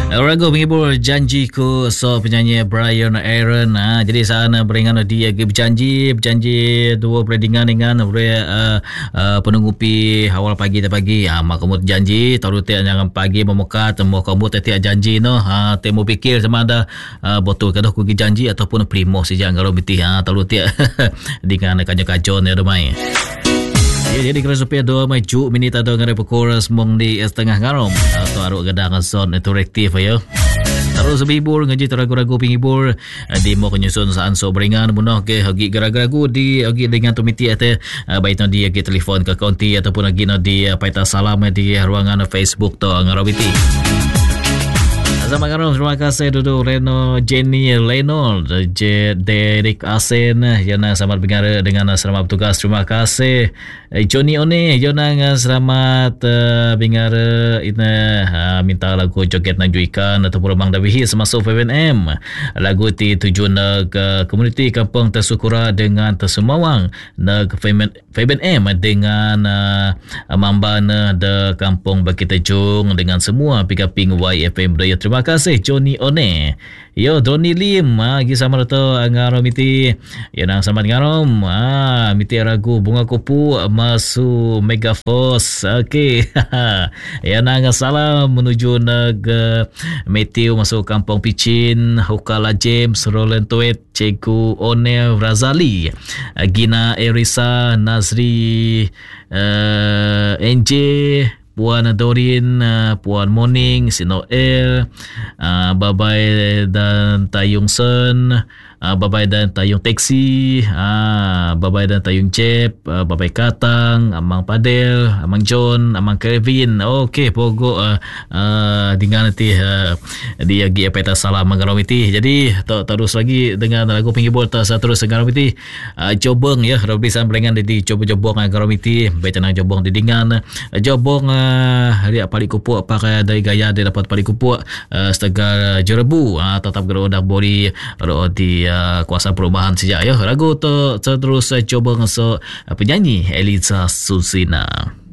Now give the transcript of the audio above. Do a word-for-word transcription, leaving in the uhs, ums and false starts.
Ragu menghibur janjiku, so penyanyi Brian Aaron. Ha, jadi sana beringan dia berjanji, berjanji dua perendingan dengan uh, uh, penunggu pi awal pagi dan pagi. Ha, mak kamu janji, tahu tiap jangan pagi memukat, mau kamu tiap janji no. Ha, temu pikir sama ada uh, betul kada aku janji ataupun primo saja kalau beti. Ha, tahu tiap dengan kanyo-kanyo ni ramai. Ya, jadi kalau supaya dua maju minit atau ngare pekoras mong di setengah ngarom atau aruk gadangan son itu rektif ayo. Terus bibur ngaji ragu-ragu pingibur di mo kenyusun saan so beringan munoh ke hagi gara-garagu di hagi dengan tumiti ate baik no di hagi telefon ke konti ataupun lagi no di paita salam di ruangan Facebook to ngarobiti. Sama kamu, terima kasih Dudu Reno Jenny Leno J Derek Asen yang selamat dengar dengan selamat bertugas. Terima kasih Johnny One yang selamat uh, dengar ini uh, minta lagu joget najuikan ataupun Mang Dawihi semasuk F B N M lagu ti tujuan ke komuniti Kampung Tersukura dengan Tersumawang nag F B N M dengan uh, mambana de Kampung Bukit Tejung dengan semua pigaping Y F M Daya. Terima Terima kasih Johnny One. Yo Donny Lim ah gi sama to ngarom iti. Ya nang sama ngarom ah miti ragu bunga kupu masu Megaforce. Okey. Ya nang salam menuju nag Matthew masuk Kampung Picin, Hukala James, Roland Tuet, Cikgu One Razali, Gina Erisa, Nazri uh, N J, Puan Dorin, uh, Puan Morning, si Noel, uh, Babai dan Tayung Sen, uh, Babai dan Tayung Taxi, uh, Babai dan Tayung Cep, uh, Babai Katang, Amang Padel, Amang John, Amang Kevin. Okey, pogo uh, uh, dengan nanti uh, dia gi peta salam mengaromiti. Jadi tak terus lagi dengan lagu penghibur tak terus mengaromiti. Uh, jobong ya, Robisan belengan di coba-jobong mengaromiti, baik tenang jobong di dengan jobong uh, hari pali kupuk pakai dari gaya dia dapat pali kupuk uh, setegar jerebu uh, tetap gerodak bori ro di uh, kuasa perubahan saja ya. Lagu tu terus uh, coba ngesok uh, penyanyi Eliza Susina.